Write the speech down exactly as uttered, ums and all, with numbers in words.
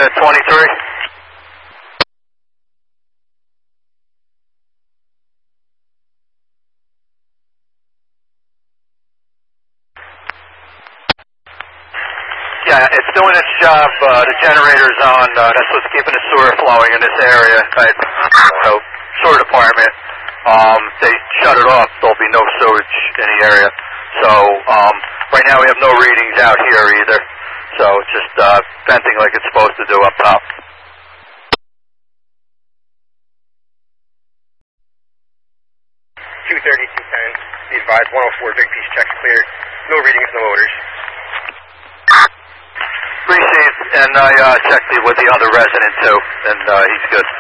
Resident twenty-three. Yeah, it's doing its job. Uh, the generator's on. Uh, that's what's keeping the sewer flowing in this area. Right? So, sewer department, um, they shut it off. There'll be no sewage in the area. So, um, right now we have no readings out here either. So, it's just uh, venting like it's supposed to do up top. two thirty, two ten. Be advised, one oh four, big piece checks cleared. No readings, no odors. Received, and I uh, checked it with the other resident too, and uh, he's good.